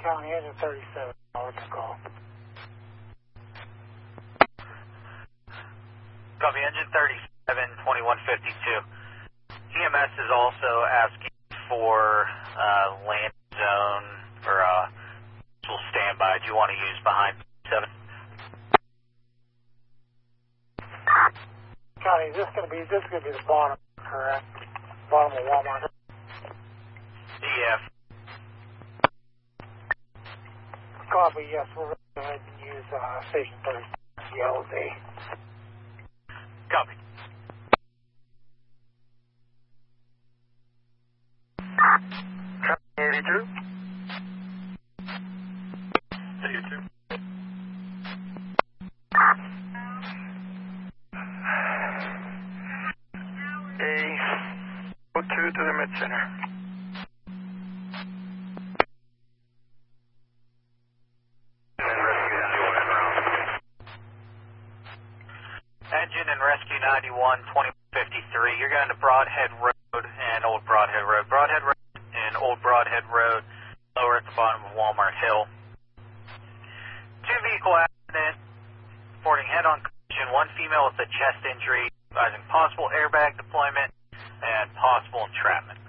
County Engine 37, what's the call? Copy, Engine 37, 2152. EMS is also asking for land zone or full standby. Do you want to use behind 7? County, this is going to be the bottom, correct? Bottom of Walmart. Yeah. Copy, yes, we're going to go ahead and use Station 36, LZ. Copy. County 82. 82. A02 to the Med Center. Engine and Rescue 91, 2053. You're going to Broadhead Road and Old Broadhead Road. Broadhead Road and Old Broadhead Road, lower at the bottom of Walmart Hill. 2-vehicle accident, reporting head-on collision. 1 female with a chest injury, advising possible airbag deployment and possible entrapment.